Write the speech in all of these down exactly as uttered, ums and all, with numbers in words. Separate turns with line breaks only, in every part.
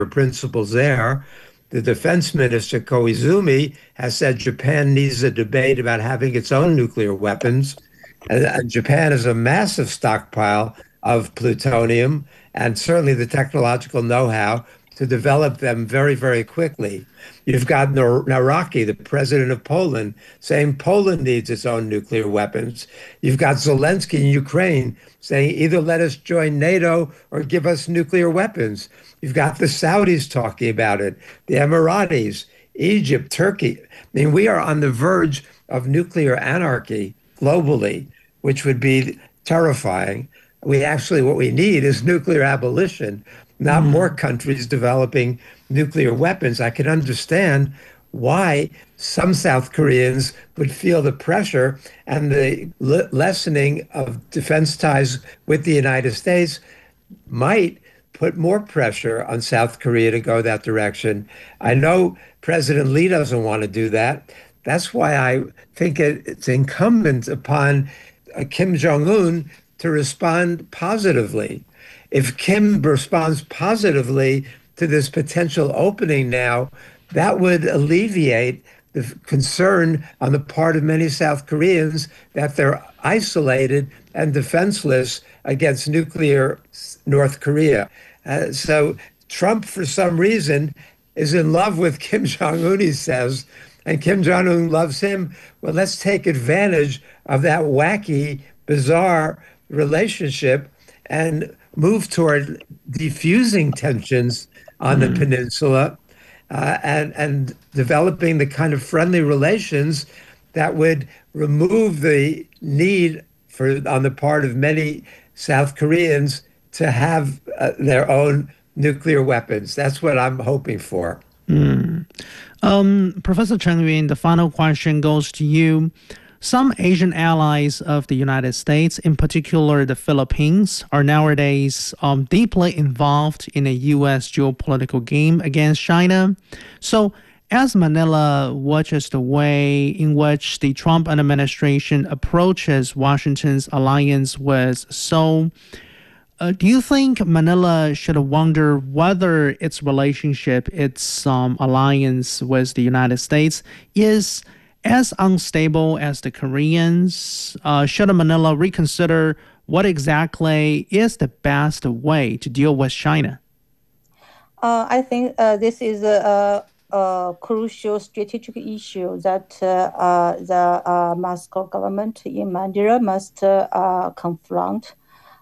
principles there. The defense minister, Koizumi, has said Japan needs a debate about having its own nuclear weapons. And, and Japan has a massive stockpile of plutonium and certainly the technological know-how to develop them very, very quickly. You've got Naraki, the president of Poland, saying Poland needs its own nuclear weapons. You've got Zelensky in Ukraine saying either let us join NATO or give us nuclear weapons. You've got the Saudis talking about it, the Emiratis, Egypt, Turkey. I mean, we are on the verge of nuclear anarchy globally, which would be terrifying. We actually, what we need is nuclear abolition, not more countries developing nuclear weapons. I can understand why some South Koreans would feel the pressure and the le- lessening of defense ties with the United States might put more pressure on South Korea to go that direction. I know President Lee doesn't want to do that. That's why I think it, it's incumbent upon uh, Kim Jong-un to respond positively. If Kim responds positively to this potential opening now, that would alleviate the concern on the part of many South Koreans that they're isolated and defenseless against nuclear North Korea. Uh, so Trump, for some reason, is in love with Kim Jong-un, he says, and Kim Jong-un loves him. Well, let's take advantage of that wacky, bizarre relationship and move toward diffusing tensions on mm. the peninsula uh, and, and developing the kind of friendly relations that would remove the need for on the part of many South Koreans to have uh, their own nuclear weapons. That's what I'm hoping for.
Mm. Um, Professor Chen Yun, the final question goes to you. Some Asian allies of the United States, in particular the Philippines, are nowadays um, deeply involved in a U S geopolitical game against China. So as Manila watches the way in which the Trump administration approaches Washington's alliance with Seoul, uh, do you think Manila should wonder whether its relationship, its um, alliance with the United States is as unstable as the Koreans? Uh, should Manila reconsider what exactly is the best way to deal with China?
Uh, I think uh, this is a, a, a crucial strategic issue that uh, uh, the uh, Moscow government in Manila must uh, confront.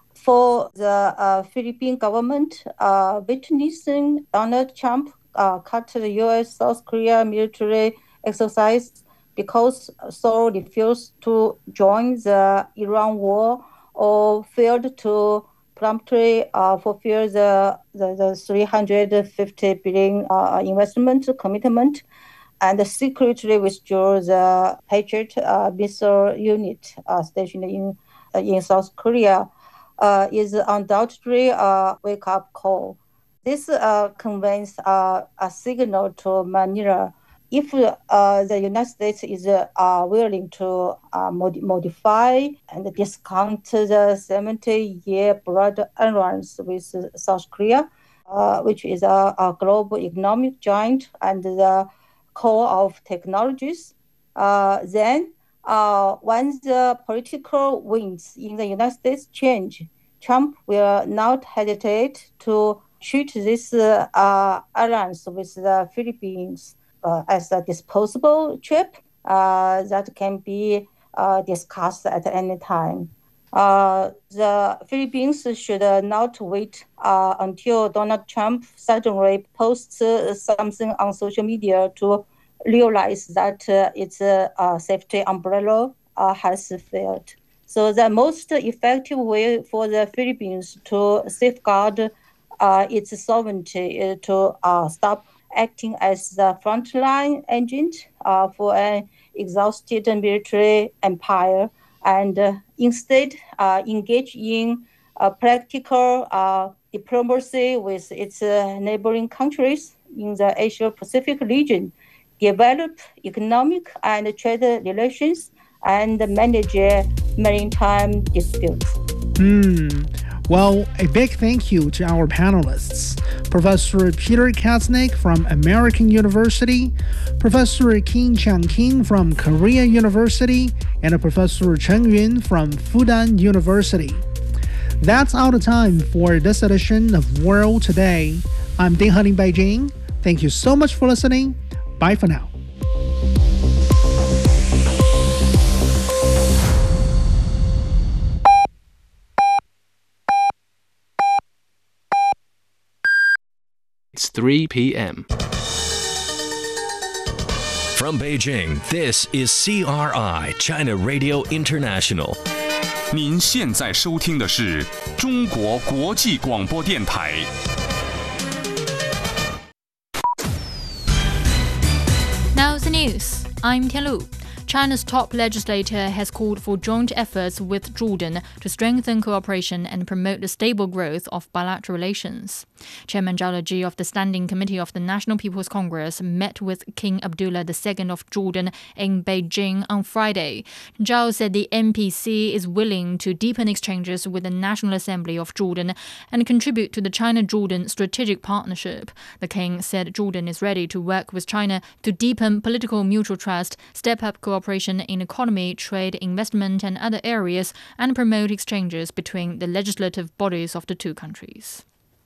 For the uh, Philippine government, uh, witnessing Donald Trump uh, cut the U S South Korea military exercise because Seoul refused to join the Iran war or failed to promptly uh, fulfill the, the, the three hundred fifty billion dollars uh, investment commitment and secretly withdrew the Patriot uh, missile unit uh, stationed in, uh, in South Korea uh, is undoubtedly a wake-up call. This uh, conveys uh, a signal to Manila. If uh, the United States is uh, willing to uh, mod- modify and discount the seventy-year blood alliance with South Korea, uh, which is a, a global economic giant and the core of technologies, uh, then uh, when the political winds in the United States change, Trump will not hesitate to treat this uh, uh, alliance with the Philippines Uh, as a disposable chip uh, that can be uh, discussed at any time. Uh, the Philippines should uh, not wait uh, until Donald Trump suddenly posts uh, something on social media to realize that uh, its uh, uh, safety umbrella uh, has failed. So the most effective way for the Philippines to safeguard uh, its sovereignty is to uh, stop acting as the frontline agent uh, for an exhausted military empire and uh, instead uh, engage in uh, practical uh, diplomacy with its uh, neighboring countries in the Asia-Pacific region, develop economic and trade relations, and manage maritime disputes.
Hmm. Well, a big thank you to our panelists, Professor Peter Katznick from American University, Professor Kim Chang-King from Korea University, and Professor Chen Yun from Fudan University. That's all the time for this edition of World Today. I'm Ding Han in Beijing. Thank you so much for listening. Bye for now.
It's three p.m.
From Beijing, this is C R I, China Radio International.
您现在收听的是中国国际广播电台。
Now the news. I'm Tianlu. China's top legislator has called for joint efforts with Jordan to strengthen cooperation and promote the stable growth of bilateral relations. Chairman Zhao Leji of the Standing Committee of the National People's Congress met with King Abdullah the Second of Jordan in Beijing on Friday. Zhao said the N P C is willing to deepen exchanges with the National Assembly of Jordan and contribute to the China-Jordan strategic partnership. The king said Jordan is ready to work with China to deepen political mutual trust, step up cooperation in economy, trade, investment, and other areas, and promote exchanges between the legislative bodies of the two countries.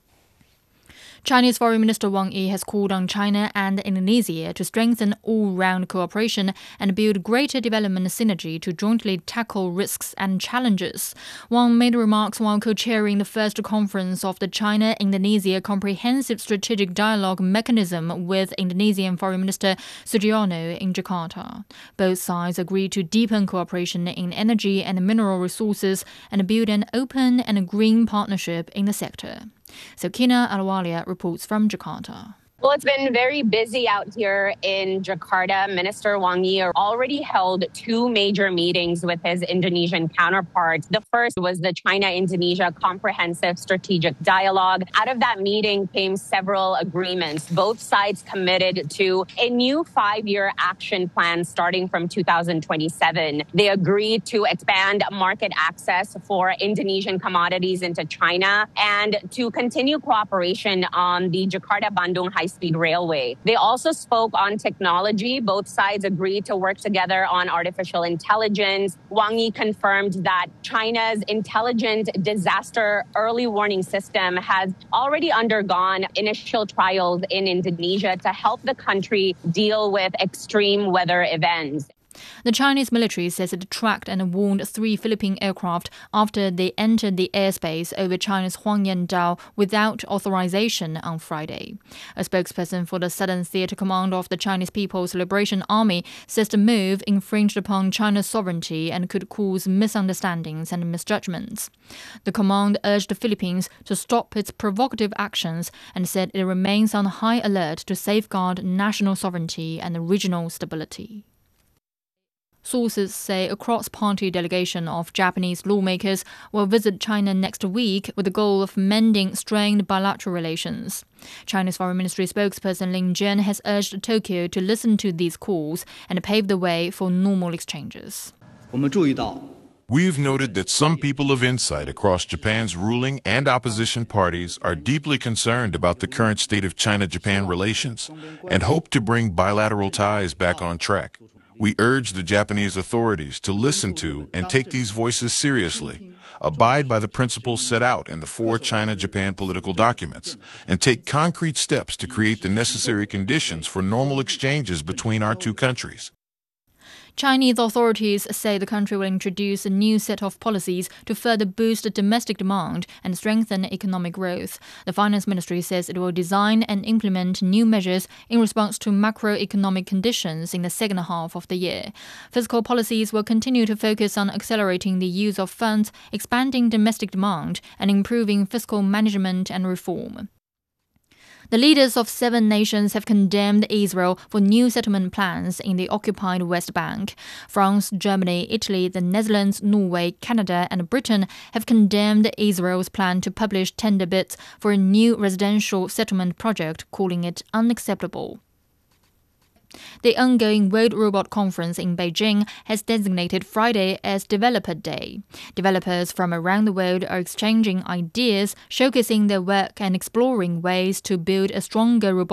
Chinese Foreign Minister Wang Yi has called on China and Indonesia to strengthen all-round cooperation and build greater development synergy to jointly tackle risks and challenges. Wang made remarks while co-chairing the first conference of the China-Indonesia Comprehensive Strategic Dialogue Mechanism with Indonesian Foreign Minister Sugiarno in Jakarta. Both sides agreed to deepen cooperation in energy and mineral resources and build an open and green partnership in the sector. Sakina Alwalia reports from Jakarta.
Well, it's been very busy out here in Jakarta. Minister Wang Yi already held two major meetings with his Indonesian counterparts. The first was the China-Indonesia Comprehensive Strategic Dialogue. Out of that meeting came several agreements. Both sides committed to a new five-year action plan starting from two thousand twenty-seven. They agreed to expand market access for Indonesian commodities into China and to continue cooperation on the Jakarta-Bandung High High-speed railway. They also spoke on technology. Both sides agreed to work together on artificial intelligence. Wang Yi confirmed that China's intelligent disaster early warning system has already undergone initial trials in Indonesia to help the country deal with extreme weather events.
The Chinese military says it tracked and warned three Philippine aircraft after they entered the airspace over China's Huangyan Dao without authorization on Friday. A spokesperson for the Southern Theater Command of the Chinese People's Liberation Army says the move infringed upon China's sovereignty and could cause misunderstandings and misjudgments. The command urged the Philippines to stop its provocative actions and said it remains on high alert to safeguard national sovereignty and regional stability. Sources say a cross-party delegation of Japanese lawmakers will visit China next week with the goal of mending strained bilateral relations. China's Foreign Ministry spokesperson Lin Jian has urged Tokyo to listen to these calls and pave the way for normal exchanges.
We've noted that some people of insight across Japan's ruling and opposition parties are deeply concerned about the current state of China-Japan relations and hope to bring bilateral ties back on track. We urge the Japanese authorities to listen to and take these voices seriously, abide by the principles set out in the four China-Japan political documents, and take concrete steps to create the necessary conditions for normal exchanges between our two countries.
Chinese authorities say the country will introduce a new set of policies to further boost domestic demand and strengthen economic growth. The Finance Ministry says it will design and implement new measures in response to macroeconomic conditions in the second half of the year. Fiscal policies will continue to focus on accelerating the use of funds, expanding domestic demand, and improving fiscal management and reform. The leaders of seven nations have condemned Israel for new settlement plans in the occupied West Bank. France, Germany, Italy, the Netherlands, Norway, Canada, and Britain have condemned Israel's plan to publish tender bids for a new residential settlement project, calling it unacceptable. The ongoing World Robot Conference in Beijing has designated Friday as Developer Day. Developers from around the world are exchanging ideas, showcasing their work and exploring ways to build a stronger robotic